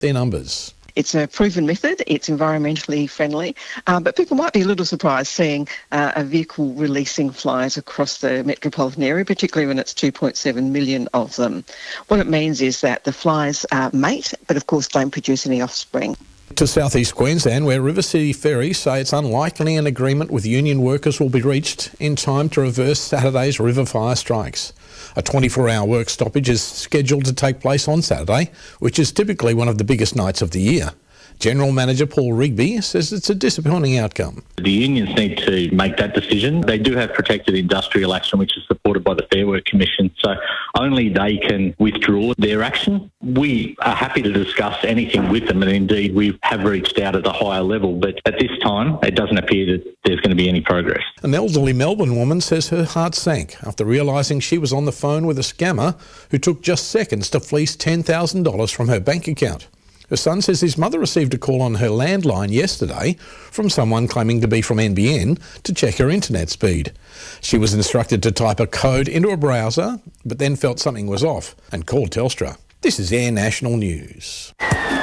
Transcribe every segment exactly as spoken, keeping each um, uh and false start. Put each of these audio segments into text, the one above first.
Their numbers. It's a proven method, it's environmentally friendly, uh, but people might be a little surprised seeing uh, a vehicle releasing flies across the metropolitan area, particularly when it's two point seven million of them. What it means is that the flies uh, mate, but of course don't produce any offspring. To southeast Queensland, where River City Ferries say it's unlikely an agreement with union workers will be reached in time to reverse Saturday's river fire strikes. A twenty-four hour work stoppage is scheduled to take place on Saturday, which is typically one of the biggest nights of the year. General Manager Paul Rigby says it's a disappointing outcome. The unions need to make that decision. They do have protected industrial action, which is supported by the Fair Work Commission, so only they can withdraw their action. We are happy to discuss anything with them, and indeed we have reached out at a higher level, but at this time it doesn't appear that there's going to be any progress. An elderly Melbourne woman says her heart sank after realising she was on the phone with a scammer who took just seconds to fleece ten thousand dollars from her bank account. Her son says his mother received a call on her landline yesterday from someone claiming to be from N B N to check her internet speed. She was instructed to type a code into a browser, but then felt something was off and called Telstra. This is Air National News.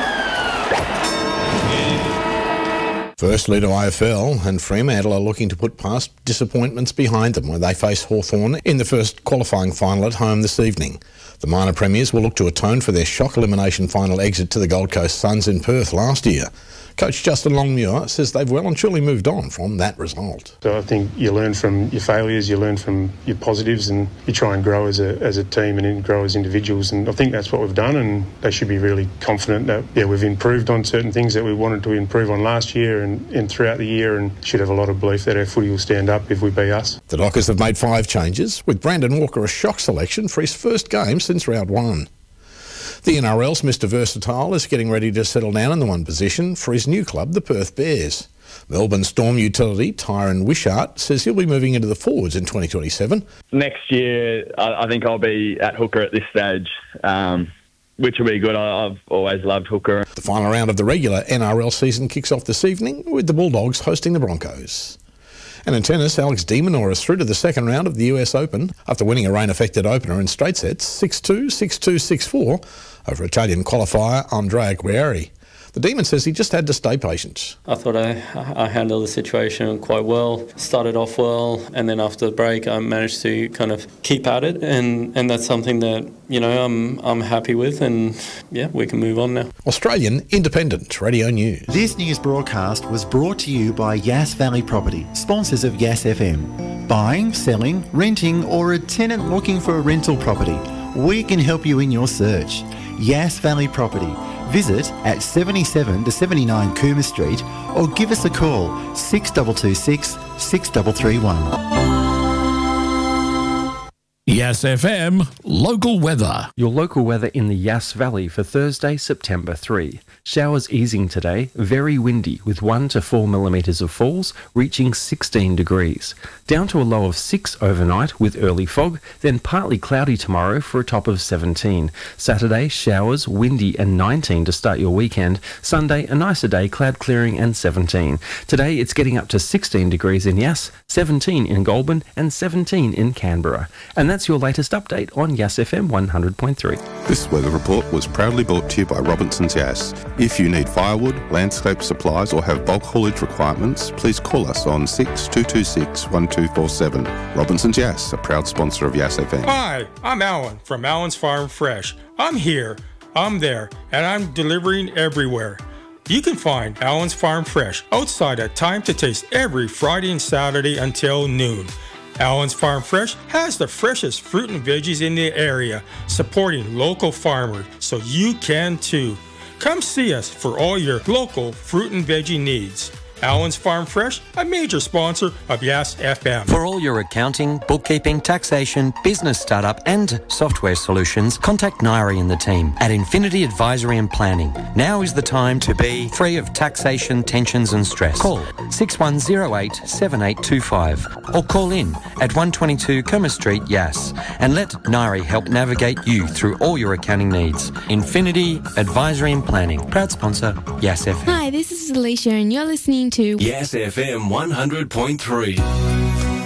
Firstly to A F L, and Fremantle are looking to put past disappointments behind them when they face Hawthorn in the first qualifying final at home this evening. The minor premiers will look to atone for their shock elimination final exit to the Gold Coast Suns in Perth last year. Coach Justin Longmuir says they've well and truly moved on from that result. So I think you learn from your failures, you learn from your positives, and you try and grow as a as a team and grow as individuals. And I think that's what we've done, and they should be really confident that yeah we've improved on certain things that we wanted to improve on last year and, and throughout the year, and should have a lot of belief that our footy will stand up if we beat us. The Dockers have made five changes, with Brandon Walker a shock selection for his first game since round one. The N R L's Mister Versatile is getting ready to settle down in the one position for his new club, the Perth Bears. Melbourne Storm utility Tyron Wishart says he'll be moving into the forwards in twenty twenty-seven. Next year, I, I think I'll be at hooker at this stage, um, which will be good. I, I've always loved hooker. The final round of the regular N R L season kicks off this evening with the Bulldogs hosting the Broncos. And in tennis, Alex de Minaur is through to the second round of the U S Open after winning a rain-affected opener in straight sets six two, six two, six four over Italian qualifier Andrea Guerrieri. The Demon says he just had to stay patient. I thought I, I handled the situation quite well, started off well, and then after the break I managed to kind of keep at it, and, and that's something that, you know, I'm I'm happy with, and yeah, we can move on now. Australian Independent Radio News. This news broadcast was brought to you by Yass Valley Property, sponsors of Yass F M. Buying, selling, renting, or a tenant looking for a rental property, we can help you in your search. Yass Valley Property. Visit at seventy-seven to seventy-nine Cooma Street or give us a call six two two six, six three three one. Yass F M local weather. Your local weather in the Yass Valley for Thursday, September third. Showers easing today, very windy with one to four millimetres of falls, reaching sixteen degrees. Down to a low of six overnight with early fog, then partly cloudy tomorrow for a top of seventeen. Saturday, showers, windy and nineteen to start your weekend. Sunday, a nicer day, cloud clearing and seventeen. Today, it's getting up to sixteen degrees in Yass, seventeen in Goulburn and seventeen in Canberra. And that's your latest update on Yass F M one hundred point three. This weather report was proudly brought to you by Robinson's Yass. If you need firewood, landscape supplies or have bulk haulage requirements, please call us on six two two six, one two four seven. Robinson's Yass, a proud sponsor of Yass F M. Hi, I'm Alan from Alan's Farm Fresh. I'm here, I'm there, and I'm delivering everywhere. You can find Alan's Farm Fresh outside at Time to Taste every Friday and Saturday until noon. Alan's Farm Fresh has the freshest fruit and veggies in the area, supporting local farmers, so you can too. Come see us for all your local fruit and veggie needs. Alan's Farm Fresh, a major sponsor of Yass F M. For all your accounting, bookkeeping, taxation, business startup and software solutions, contact Nairi and the team at Infinity Advisory and Planning. Now is the time to be free of taxation, tensions and stress. Call six one zero eight, seven eight two five or call in at one twenty-two Cooma Street, Yass, and let Nairi help navigate you through all your accounting needs. Infinity Advisory and Planning, proud sponsor, Yass F M. Hi, this is Alicia and you're listening to Yass F M one hundred point three.